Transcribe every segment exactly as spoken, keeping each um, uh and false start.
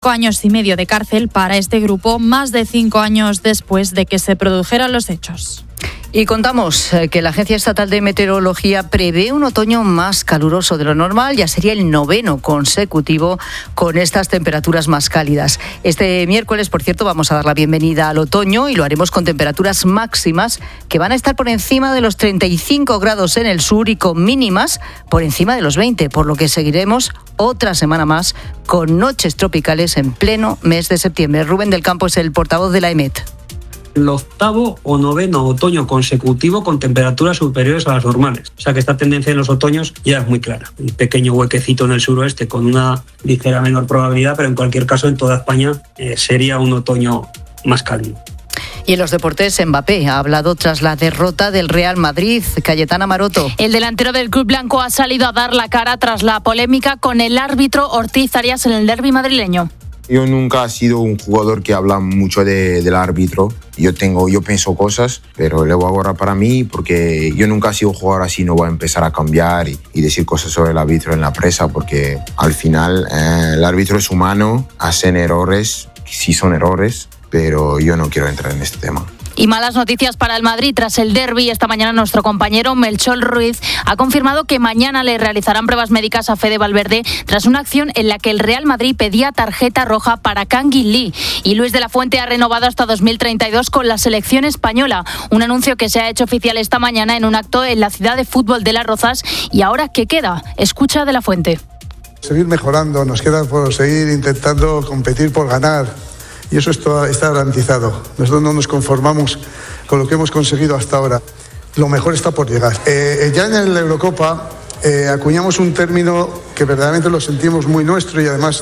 cinco años y medio de cárcel para este grupo, más de cinco años después de que se produjeran los hechos. Y contamos que la Agencia Estatal de Meteorología prevé un otoño más caluroso de lo normal. Ya sería el noveno consecutivo con estas temperaturas más cálidas. Este miércoles, por cierto, vamos a dar la bienvenida al otoño y lo haremos con temperaturas máximas que van a estar por encima de los treinta y cinco grados en el sur y con mínimas por encima de los veinte, por lo que seguiremos otra semana más con noches tropicales en pleno mes de septiembre. Rubén del Campo es el portavoz de la EMET. El octavo o noveno otoño consecutivo con temperaturas superiores a las normales. O sea que esta tendencia en los otoños ya es muy clara. Un pequeño huequecito en el suroeste con una ligera menor probabilidad, pero en cualquier caso en toda España eh, sería un otoño más cálido. Y en los deportes, Mbappé ha hablado tras la derrota del Real Madrid. Cayetana Maroto. El delantero del club blanco ha salido a dar la cara tras la polémica con el árbitro Ortiz Arias en el derbi madrileño. Yo nunca he sido un jugador que habla mucho de, del árbitro. Yo tengo, yo pienso cosas, pero le voy a guardar para mí porque yo nunca he sido un jugador así. No voy a empezar a cambiar y, y decir cosas sobre el árbitro en la prensa porque al final eh, el árbitro es humano, hacen errores, sí son errores, pero yo no quiero entrar en este tema. Y malas noticias para el Madrid tras el derbi. Esta mañana nuestro compañero Melchor Ruiz ha confirmado que mañana le realizarán pruebas médicas a Fede Valverde tras una acción en la que el Real Madrid pedía tarjeta roja para Kangin Lee. Y Luis de la Fuente ha renovado hasta dos mil treinta y dos con la selección española. Un anuncio que se ha hecho oficial esta mañana en un acto en la ciudad de fútbol de Las Rozas. Y ahora, ¿qué queda? Escucha de la Fuente. Seguir mejorando, nos queda por seguir intentando competir por ganar. Y eso está, está garantizado. Nosotros no nos conformamos con lo que hemos conseguido hasta ahora. Lo mejor está por llegar. Eh, ya en la Eurocopa eh, acuñamos un término que verdaderamente lo sentimos muy nuestro y además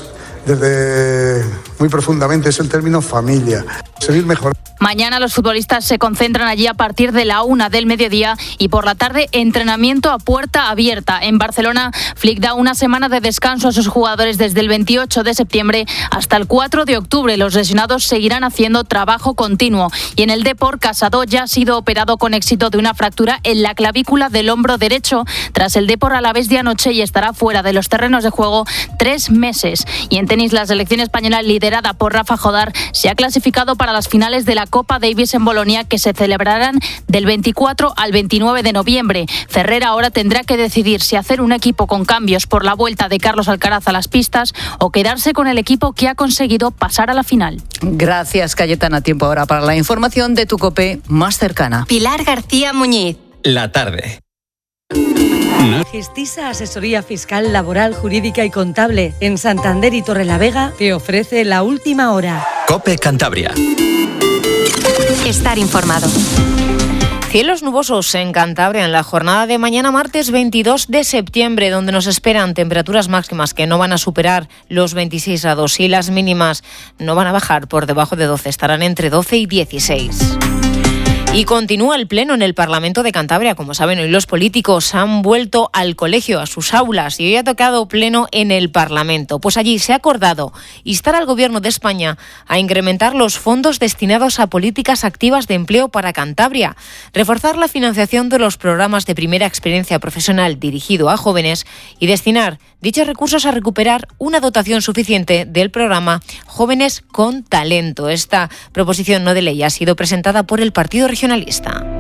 desde muy profundamente, es el término familia. Seguir mejorando. Mañana los futbolistas se concentran allí a partir de la una del mediodía y por la tarde entrenamiento a puerta abierta. En Barcelona, Flick da una semana de descanso a sus jugadores desde el veintiocho de septiembre hasta el cuatro de octubre. Los lesionados seguirán haciendo trabajo continuo. Y en el Depor, Casado ya ha sido operado con éxito de una fractura en la clavícula del hombro derecho tras el Depor Alavés de anoche y estará fuera de los terrenos de juego tres meses. Y en tenis, la selección española liderada por Rafa Jodar se ha clasificado para las finales de la Copa Davis en Bolonia, que se celebrarán del veinticuatro al veintinueve de noviembre. Ferrer ahora tendrá que decidir si hacer un equipo con cambios por la vuelta de Carlos Alcaraz a las pistas o quedarse con el equipo que ha conseguido pasar a la final. Gracias, Cayetana. Tiempo ahora para la información de tu COPE más cercana. Pilar García Muñiz. La tarde. Gestisa Asesoría Fiscal, Laboral, Jurídica y Contable en Santander y Torrelavega te ofrece la última hora. COPE Cantabria. Estar informado. Cielos nubosos en Cantabria en la jornada de mañana martes veintidós de septiembre, donde nos esperan temperaturas máximas que no van a superar los veintiséis grados y las mínimas no van a bajar por debajo de doce, estarán entre doce y dieciséis. Y continúa el pleno en el Parlamento de Cantabria. Como saben, hoy los políticos han vuelto al colegio, a sus aulas, y hoy ha tocado pleno en el Parlamento. Pues allí se ha acordado instar al Gobierno de España a incrementar los fondos destinados a políticas activas de empleo para Cantabria, reforzar la financiación de los programas de primera experiencia profesional dirigido a jóvenes y destinar dichos recursos a recuperar una dotación suficiente del programa Jóvenes con Talento. Esta proposición no de ley ha sido presentada por el Partido Regionalista.